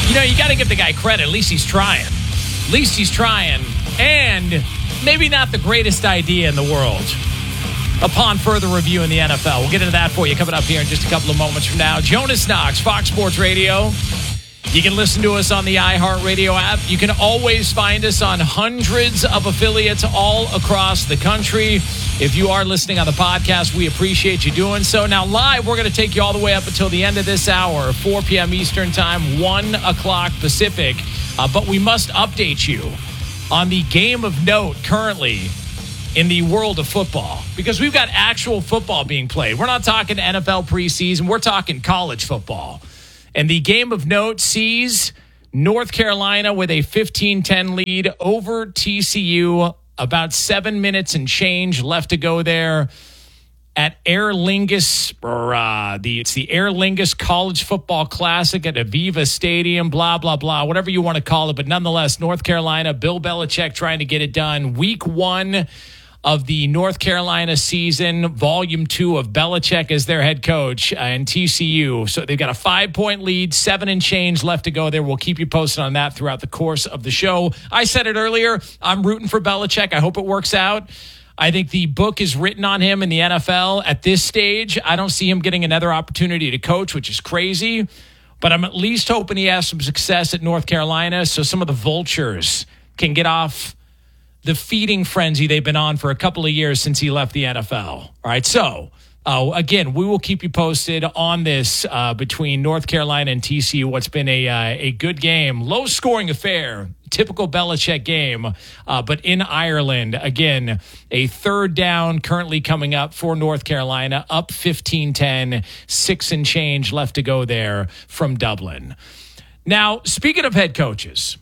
You got to give the guy credit. At least he's trying. And maybe not the greatest idea in the world. Upon further review in the NFL. We'll get into that for you coming up here in just a couple of moments from now. Jonas Knox, Fox Sports Radio. You can listen to us on the iHeartRadio app. You can always find us on hundreds of affiliates all across the country. If you are listening on the podcast, we appreciate you doing so. Now, live, we're going to take you all the way up until the end of this hour, 4 p.m. Eastern Time, 1 o'clock Pacific. But we must update you on the game of note currently in the world of football, because we've got actual football being played. We're not talking NFL preseason. We're talking college football. And the game of note sees North Carolina with a 15-10 lead over TCU. About 7 minutes and change left to go there at Aer Lingus, it's the Aer Lingus College Football Classic at Aviva Stadium, blah, blah, blah, whatever you want to call it. But nonetheless, North Carolina, Bill Belichick trying to get it done. Week 1 of the North Carolina season, volume 2 of Belichick as their head coach and TCU. So they've got a 5-point lead, 7 and change left to go there. We'll keep you posted on that throughout the course of the show. I said it earlier. I'm rooting for Belichick. I hope it works out. I think the book is written on him in the NFL at this stage. I don't see him getting another opportunity to coach, which is crazy. But I'm at least hoping he has some success at North Carolina so some of the vultures can get off the feeding frenzy they've been on for a couple of years since he left the NFL. All right, so again, we will keep you posted on this between North Carolina and TCU. What's been a good game, low-scoring affair, typical Belichick game, but in Ireland. Again, a third down currently coming up for North Carolina, up 15-10, 6 and change left to go there from Dublin. Now, speaking of head coaches,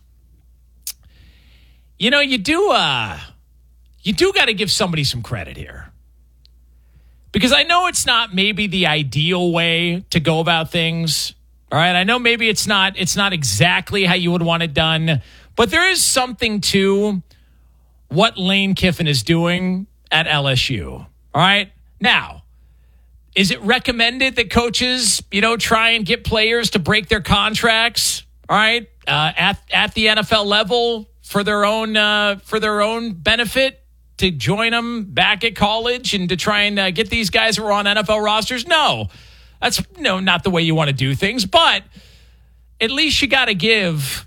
you do got to give somebody some credit here. Because I know it's not maybe the ideal way to go about things. All right, I know maybe it's not exactly how you would want it done, but there is something to what Lane Kiffin is doing at LSU. All right? Now, is it recommended that coaches, try and get players to break their contracts, all right, at the NFL level for their own benefit, to join them back at college and to try and get these guys who are on NFL rosters? No, that's not the way you want to do things. But at least you got to give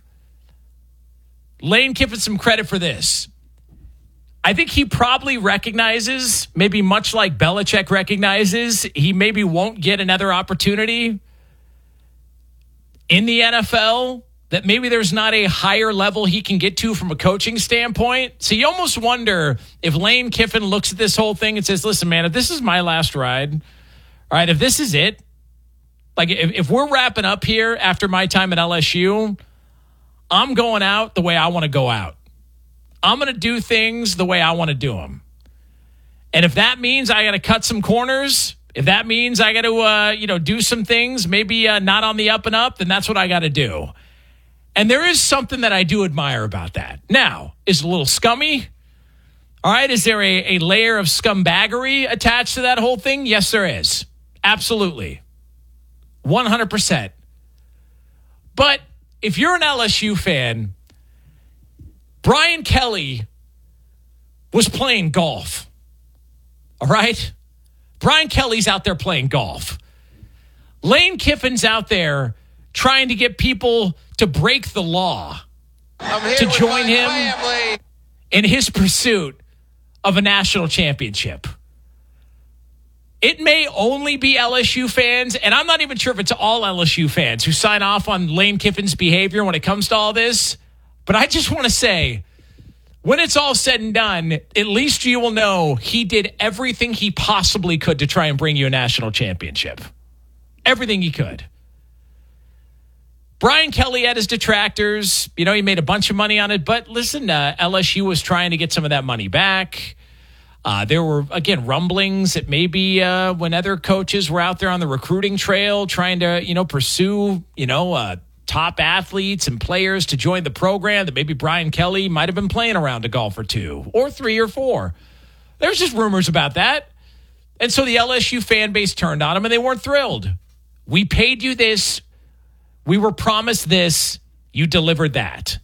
Lane Kiffin some credit for this. I think he probably recognizes, maybe much like Belichick recognizes, he maybe won't get another opportunity in the NFL, that maybe there's not a higher level he can get to from a coaching standpoint. So you almost wonder if Lane Kiffin looks at this whole thing and says, listen, man, if this is my last ride, all right, if this is it, like if we're wrapping up here after my time at LSU, I'm going out the way I want to go out. I'm going to do things the way I want to do them. And if that means I got to cut some corners, if that means I got to, do some things, maybe not on the up and up, then that's what I got to do. And there is something that I do admire about that. Now, is it a little scummy? All right, is there a layer of scumbaggery attached to that whole thing? Yes, there is. Absolutely. 100%. But if you're an LSU fan, Brian Kelly was playing golf. All right? Brian Kelly's out there playing golf. Lane Kiffin's out there trying to get people to break the law to join him in his pursuit of a national championship. It may only be LSU fans, and I'm not even sure if it's all LSU fans who sign off on Lane Kiffin's behavior when it comes to all this, but I just want to say, when it's all said and done, at least you will know he did everything he possibly could to try and bring you a national championship. Everything he could. Brian Kelly had his detractors. He made a bunch of money on it. But listen, LSU was trying to get some of that money back. There were, again, rumblings that maybe when other coaches were out there on the recruiting trail trying to, pursue, top athletes and players to join the program, that maybe Brian Kelly might have been playing around a golf or 2 or 3 or 4. There's just rumors about that. And so the LSU fan base turned on him and they weren't thrilled. We paid you this. We were promised this, You delivered that.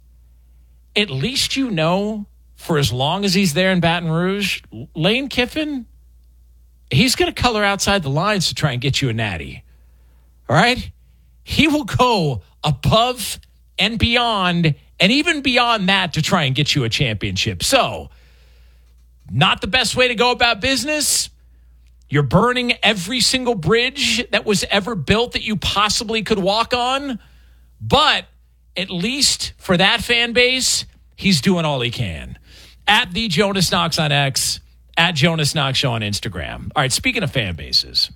At least you know for as long as he's there in Baton Rouge, Lane Kiffin, he's going to color outside the lines to try and get you a natty. All right? He will go above and beyond, and even beyond that to try and get you a championship. So, not the best way to go about business. You're burning every single bridge that was ever built that you possibly could walk on. But at least for that fan base, he's doing all he can. At the Jonas Knox on X, at Jonas Knox Show on Instagram. All right, speaking of fan bases,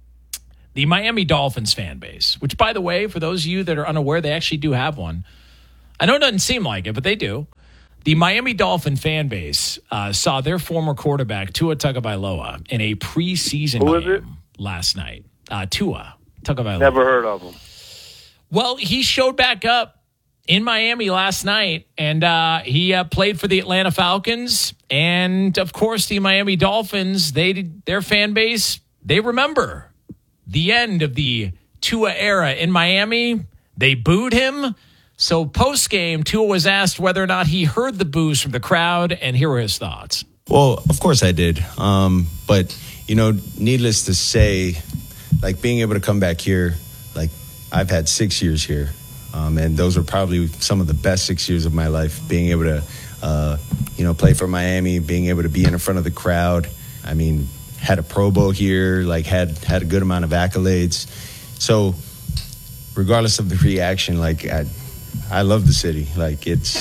the Miami Dolphins fan base, which, by the way, for those of you that are unaware, they actually do have one. I know it doesn't seem like it, but they do. The Miami Dolphin fan base saw their former quarterback, Tua Tagovailoa, in a preseason game last night. Tua Tagovailoa. Never heard of him. Well, he showed back up in Miami last night, and he played for the Atlanta Falcons. And, of course, the Miami Dolphins, their fan base, they remember the end of the Tua era in Miami. They booed him. So post-game, Tua was asked whether or not he heard the boos from the crowd, and here were his thoughts. Well, of course I did. But, needless to say, like being able to come back here, like I've had 6 years here. And those are probably some of the best 6 years of my life, being able to, play for Miami, being able to be in front of the crowd. I mean, had a Pro Bowl here, like had a good amount of accolades. So regardless of the reaction, like I love the city. Like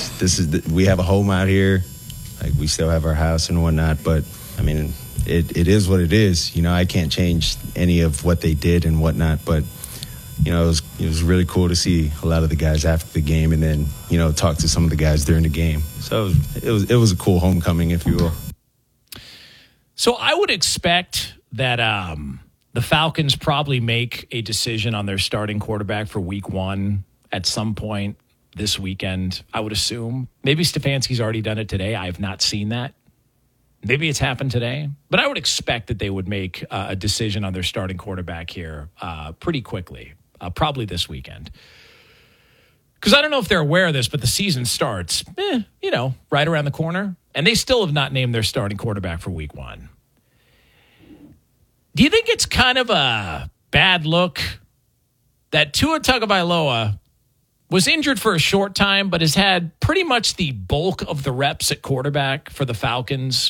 we have a home out here. Like we still have our house and whatnot, but I mean, it is what it is. I can't change any of what they did and whatnot, but it was really cool to see a lot of the guys after the game, and then talk to some of the guys during the game. So it was a cool homecoming, if you will. So I would expect that the Falcons probably make a decision on their starting quarterback for week 1 at some point this weekend, I would assume. Maybe Stefanski's already done it today. I have not seen that. Maybe it's happened today. But I would expect that they would make a decision on their starting quarterback here pretty quickly, probably this weekend. Because I don't know if they're aware of this, but the season starts, right around the corner. And they still have not named their starting quarterback for week 1. Do you think it's kind of a bad look that Tua Tagovailoa was injured for a short time, but has had pretty much the bulk of the reps at quarterback for the Falcons?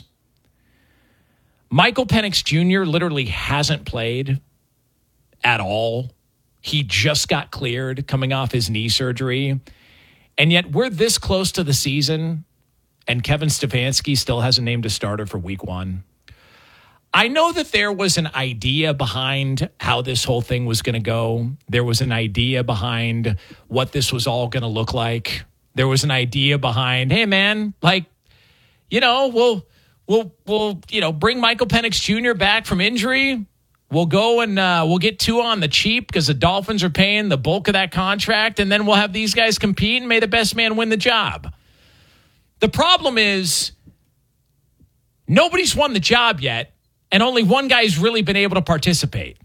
Michael Penix Jr. literally hasn't played at all. He just got cleared coming off his knee surgery. And yet we're this close to the season, and Kevin Stefanski still hasn't named a starter for week 1. I know that there was an idea behind how this whole thing was going to go. There was an idea behind what this was all going to look like. There was an idea behind, hey man, like, we'll bring Michael Penix Jr. back from injury. We'll go and we'll get Tua on the cheap because the Dolphins are paying the bulk of that contract, and then we'll have these guys compete and may the best man win the job. The problem is nobody's won the job yet, and only one guy's really been able to participate.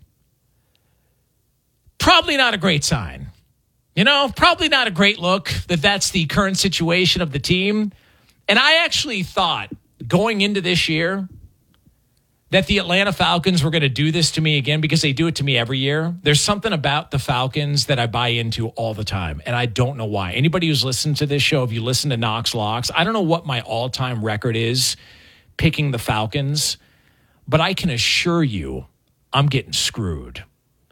Probably not a great sign. Probably not a great look that that's the current situation of the team. And I actually thought going into this year that the Atlanta Falcons were going to do this to me again, because they do it to me every year. There's something about the Falcons that I buy into all the time, and I don't know why. Anybody who's listened to this show, if you listen to Knox Locks, I don't know what my all-time record is picking the Falcons, but I can assure you I'm getting screwed.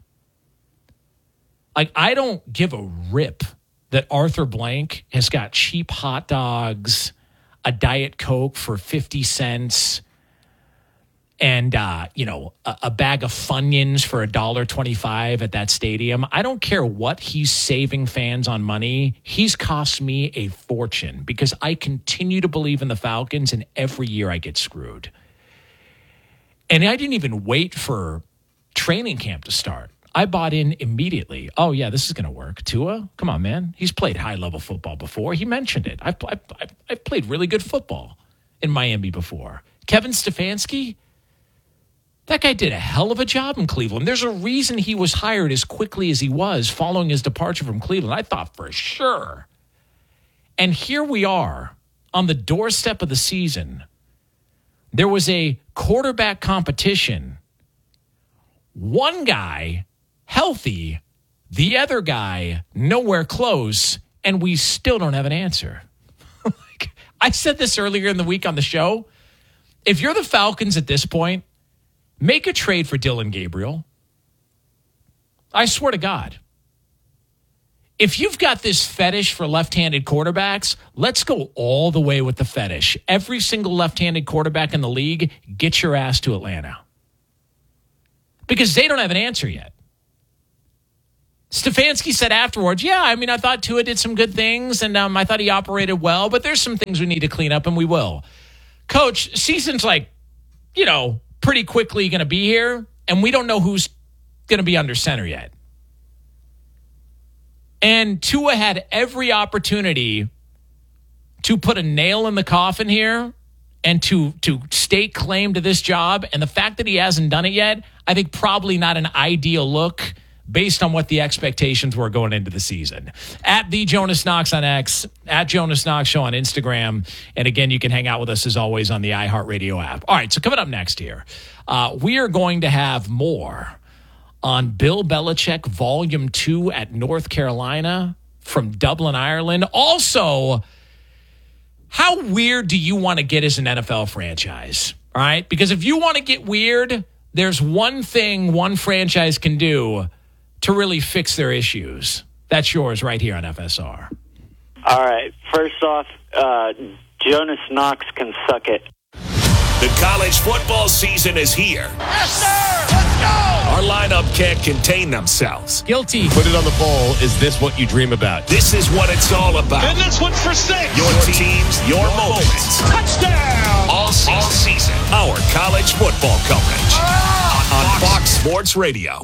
Like, I don't give a rip that Arthur Blank has got cheap hot dogs, a Diet Coke for 50 cents, and, a bag of Funyuns for $1.25 at that stadium. I don't care what he's saving fans on money. He's cost me a fortune because I continue to believe in the Falcons, and every year I get screwed. And I didn't even wait for training camp to start. I bought in immediately. Oh, yeah, this is going to work. Tua, come on, man. He's played high-level football before. He mentioned it. I've played really good football in Miami before. Kevin Stefanski, That guy did a hell of a job in Cleveland. There's a reason he was hired as quickly as he was following his departure from Cleveland. I thought for sure. And here we are on the doorstep of the season. There was a quarterback competition. One guy healthy, the other guy nowhere close, and we still don't have an answer. I said this earlier in the week on the show. If you're the Falcons at this point, make a trade for Dylan Gabriel. I swear to God. If you've got this fetish for left-handed quarterbacks, let's go all the way with the fetish. Every single left-handed quarterback in the league, get your ass to Atlanta. Because they don't have an answer yet. Stefanski said afterwards, I thought Tua did some good things, and I thought he operated well, but there's some things we need to clean up, and we will. Coach, season's pretty quickly going to be here, and we don't know who's going to be under center yet. And Tua had every opportunity to put a nail in the coffin here and to stake claim to this job. And the fact that he hasn't done it yet, I think probably not an ideal look based on what the expectations were going into the season. At the Jonas Knox on X, at Jonas Knox Show on Instagram. And again, you can hang out with us as always on the iHeartRadio app. All right, so coming up next here, we are going to have more on Bill Belichick Volume 2 at North Carolina from Dublin, Ireland. Also, how weird do you want to get as an NFL franchise? All right? Because if you want to get weird, there's one thing one franchise can do to really fix their issues. That's yours right here on FSR. All right. First off, Jonas Knox can suck it. The college football season is here. Yes, sir! Let's go! Our lineup can't contain themselves. Guilty. Put it on the poll. Is this what you dream about? This is what it's all about. And this one's for 6. Your teams, your moments. Touchdown! All season. Our college football coverage. On Fox Sports Radio.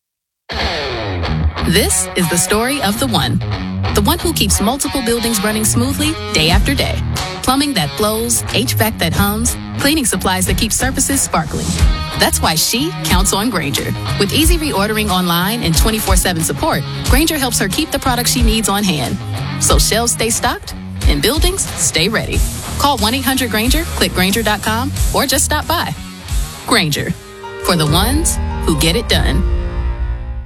This is the story of the one who keeps multiple buildings running smoothly day after day. Plumbing that flows, HVAC that hums, cleaning supplies that keep surfaces sparkling. That's why she counts on Grainger. With easy reordering online and 24/7 support, Grainger helps her keep the products she needs on hand. So shelves stay stocked and buildings stay ready. Call 1-800-GRAINGER, click Grainger.com, or just stop by. Grainger, for the ones who get it done.